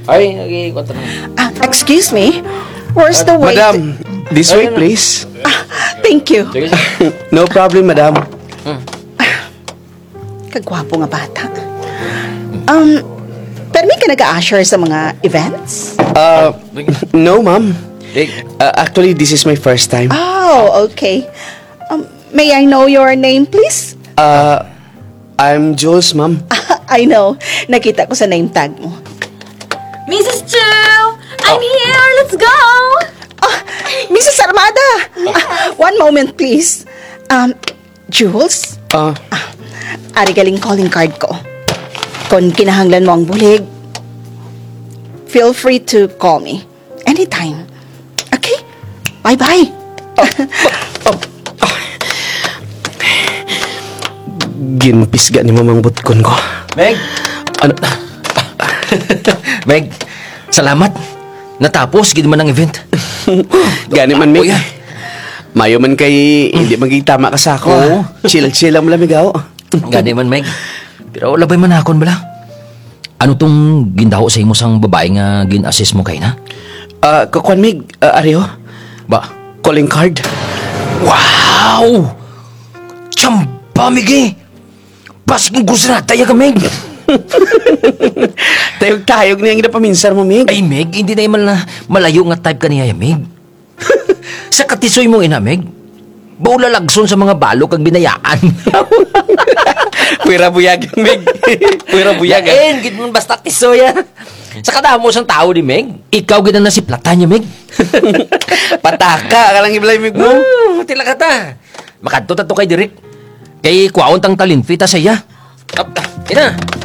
Ay, nag-iikot na. Excuse me? Where's the way? Madam, this way, please. Thank you. Sige, sige. No problem, madam. Kagwapo nga bata. Pero may ka nag-a-usher sa mga events? No, ma'am. Big. Actually, this is my first time. Oh, okay. May I know your name, please? I'm Jules, ma'am. I know. Nakita ko sa name tag mo. Mrs. Chu! I'm here! Let's go! Mrs. Armada! One moment, please. Jules? Ari galing calling card ko. Kung kinahanglan mo ang bulig, feel free to call me. Anytime. Okay? Bye-bye. Ginpisga ni mamang butkon ko. Meg! Ano? Meg, salamat. Natapos, gid man ang event. Gani man, Meg. Kuya. Mayo man kay hindi magigitama ka sa ako. Oo. Chill-chill lang malamigaw. Gani man, Meg. Pero labay man akon bala. Ano tong gindaho sa imo sang babae nga gin-assist mo kay na? Kakuan, Meg. Ariyo? Ba? Calling card. Wow! Chamba, Meg. Basig ng gusto na tayo ka, Meg. Tayog-tayog niya ang ginapaminsan mo, Meg. Ay, Meg, hindi na imal na malayo nga type ka niya, Meg. Sa katisoy mo, ina, Meg. Baula lagson sa mga balo kag binayaan. Pwera buyag, Meg. Pwera buyag. Yain, gid mo basta tisoy, ah. Sa kadamo sang tao ni Meg, ikaw gid ang nasiplatan niya, Meg. Pataka ka lang iblay, Meg mo. Tila ka ta. Makadto ta to kay Direk. Kay kuwaon tang talinfita sa iya. Ina.